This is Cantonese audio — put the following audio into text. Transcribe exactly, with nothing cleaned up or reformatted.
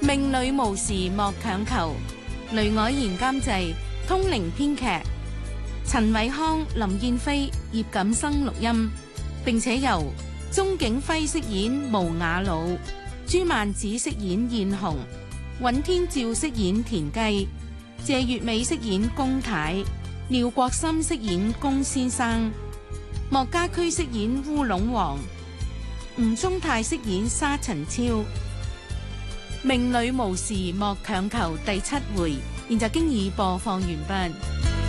命裏無時莫強求，雷凱賢監製，通靈編劇，陳偉康、林燕飛、葉錦生錄音，並且由鍾景輝飾演無雅老，朱曼子飾演燕紅，尹天照飾演田雞，謝月美飾演公太，廖國森飾演龔先生，莫家駒飾演烏龍王，吳宗泰飾演沙塵超。命裏無時莫強求第七回，現在經已播放完畢。